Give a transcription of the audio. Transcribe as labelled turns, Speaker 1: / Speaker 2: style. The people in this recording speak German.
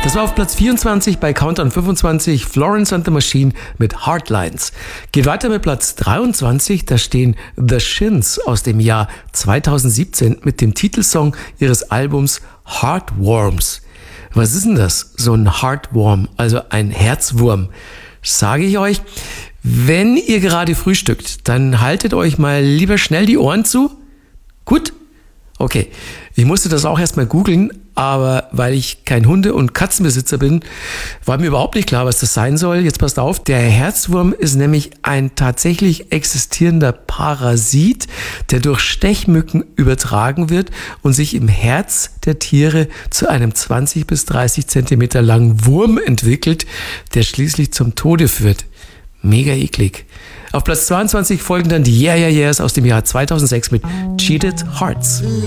Speaker 1: Das war auf Platz 24 bei Countdown 25 Florence and the Machine mit Hardlines. Geht weiter mit Platz 23, da stehen The Shins aus dem Jahr 2017 mit dem Titelsong ihres Albums Heartworms. Was ist denn das? So ein Heartworm, also ein Herzwurm. Sage ich euch, wenn ihr gerade frühstückt, dann haltet euch mal lieber schnell die Ohren zu. Gut? Okay, ich musste das auch erstmal googeln, aber weil ich kein Hunde- und Katzenbesitzer bin, war mir überhaupt nicht klar, was das sein soll. Jetzt passt auf, der Herzwurm ist nämlich ein tatsächlich existierender Parasit, der durch Stechmücken übertragen wird und sich im Herz der Tiere zu einem 20 bis 30 Zentimeter langen Wurm entwickelt, der schließlich zum Tode führt. Mega eklig. Auf Platz 22 folgen dann die Yeah Yeah Yeahs aus dem Jahr 2006 mit Cheated Hearts.